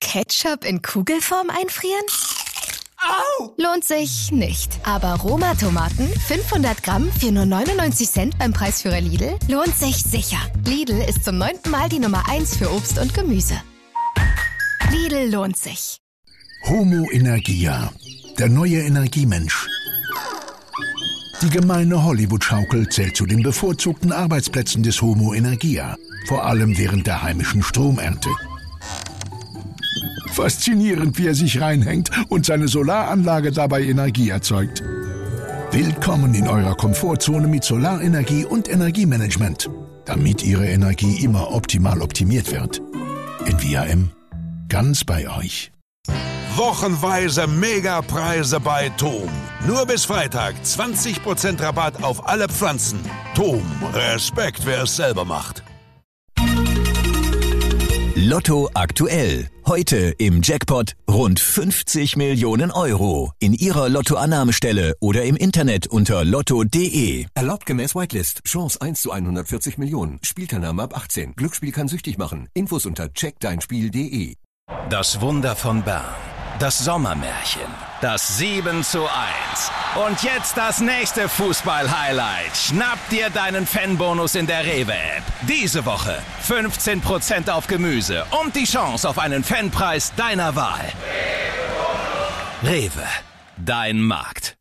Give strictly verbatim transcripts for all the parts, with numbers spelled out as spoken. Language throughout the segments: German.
Ketchup in Kugelform einfrieren? Au! Lohnt sich nicht. Aber Roma-Tomaten, fünfhundert Gramm für nur neunundneunzig Cent beim Preisführer Lidl, lohnt sich sicher. Lidl ist zum neunten Mal die Nummer eins für Obst und Gemüse. Lidl lohnt sich. Homo Energia, der neue Energiemensch. Die gemeine Hollywood-Schaukel zählt zu den bevorzugten Arbeitsplätzen des Homo Energia, vor allem während der heimischen Stromernte. Faszinierend, wie er sich reinhängt und seine Solaranlage dabei Energie erzeugt. Willkommen in eurer Komfortzone mit Solarenergie und Energiemanagement, damit Ihre Energie immer optimal optimiert wird. In V R M, ganz bei euch. Wochenweise Megapreise bei Tom. Nur bis Freitag zwanzig Prozent Rabatt auf alle Pflanzen. Tom, Respekt, wer es selber macht. Lotto aktuell. Heute im Jackpot rund fünfzig Millionen Euro. In Ihrer Lottoannahmestelle oder im Internet unter lotto punkt de. Erlaubt gemäß Whitelist. Chance eins zu hundertvierzig Millionen. Spielteilnahme ab achtzehn. Glücksspiel kann süchtig machen. Infos unter check dein spiel punkt de. Das Wunder von Bern. Das Sommermärchen. Das sieben zu eins. Und jetzt das nächste Fußball-Highlight. Schnapp dir deinen Fanbonus in der Rewe-App. Diese Woche fünfzehn Prozent auf Gemüse und die Chance auf einen Fanpreis deiner Wahl. Rewe, dein Markt.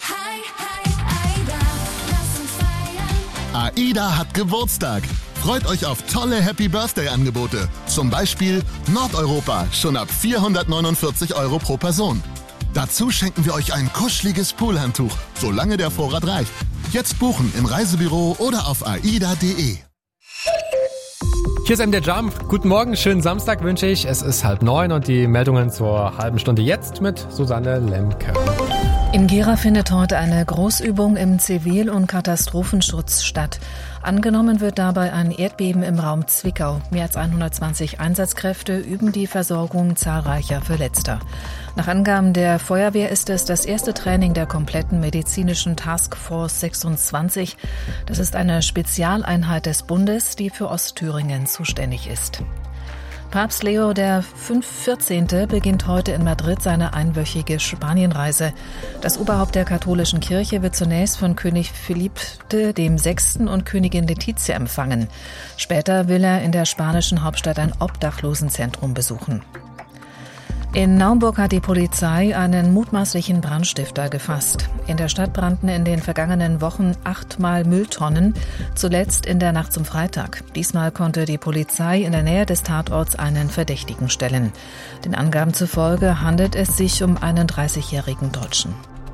AIDA hat Geburtstag. Freut euch auf tolle Happy-Birthday-Angebote. Zum Beispiel Nordeuropa, schon ab vierhundertneunundvierzig Euro pro Person. Dazu schenken wir euch ein kuscheliges Poolhandtuch, solange der Vorrat reicht. Jetzt buchen im Reisebüro oder auf aida punkt de. Hier ist M D R Jump. Guten Morgen, schönen Samstag wünsche ich. Es ist halb neun und die Meldungen zur halben Stunde jetzt mit Susanne Lemke. In Gera findet heute eine Großübung im Zivil- und Katastrophenschutz statt. Angenommen wird dabei ein Erdbeben im Raum Zwickau. Mehr als hundertzwanzig Einsatzkräfte üben die Versorgung zahlreicher Verletzter. Nach Angaben der Feuerwehr ist es das erste Training der kompletten medizinischen Taskforce sechsundzwanzig. Das ist eine Spezialeinheit des Bundes, die für Ostthüringen zuständig ist. Papst Leo der vierzehnte beginnt heute in Madrid seine einwöchige Spanienreise. Das Oberhaupt der katholischen Kirche wird zunächst von König Philippe der Sechste und Königin Letizia empfangen. Später will er in der spanischen Hauptstadt ein Obdachlosenzentrum besuchen. In Naumburg hat die Polizei einen mutmaßlichen Brandstifter gefasst. In der Stadt brannten in den vergangenen Wochen achtmal Mülltonnen, zuletzt in der Nacht zum Freitag. Diesmal konnte die Polizei in der Nähe des Tatorts einen Verdächtigen stellen. Den Angaben zufolge handelt es sich um einen dreißigjährigen Deutschen.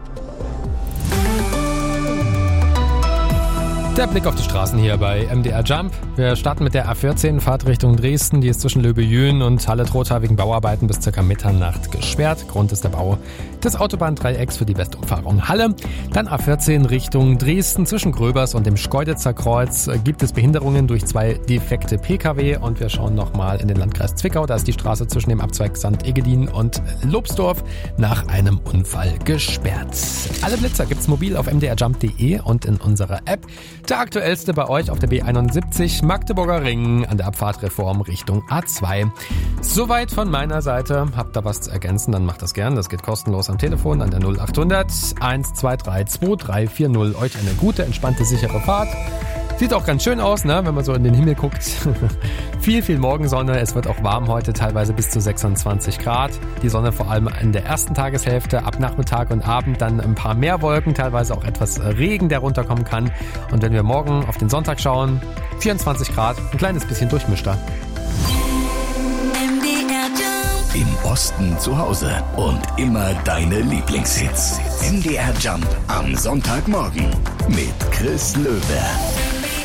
Der Blick auf die Straßen hier bei M D R Jump. Wir starten mit der A vierzehn, Fahrt Richtung Dresden. Die ist zwischen Löbejün und Halle-Trotha wegen Bauarbeiten bis ca. Mitternacht gesperrt. Grund ist der Bau des Autobahndreiecks für die Westumfahrung Halle. Dann A vierzehn Richtung Dresden. Zwischen Gröbers und dem Schkeuditzer Kreuz gibt es Behinderungen durch zwei defekte Pkw. Und wir schauen nochmal in den Landkreis Zwickau. Da ist die Straße zwischen dem Abzweig Sankt Egedin und Lobsdorf nach einem Unfall gesperrt. Alle Blitzer gibt's mobil auf m d r jump punkt de und in unserer App. Der aktuellste bei euch auf der B einundsiebzig, Magdeburger Ring, an der Abfahrtreform Richtung A zwei. Soweit von meiner Seite. Habt ihr was zu ergänzen, dann macht das gern. Das geht kostenlos am Telefon an der null achthundert eins zwei drei zwei drei vier null. Euch eine gute, entspannte, sichere Fahrt. Sieht auch ganz schön aus, ne, wenn man so in den Himmel guckt. viel, viel Morgensonne. Es wird auch warm heute, teilweise bis zu sechsundzwanzig Grad. Die Sonne vor allem in der ersten Tageshälfte, ab Nachmittag und Abend dann ein paar mehr Wolken, teilweise auch etwas Regen, der runterkommen kann. Und wenn wir morgen auf den Sonntag schauen, vierundzwanzig Grad, ein kleines bisschen durchmischter. Im Osten zu Hause und immer deine Lieblingshits. M D R Jump am Sonntagmorgen mit Chris Löwe.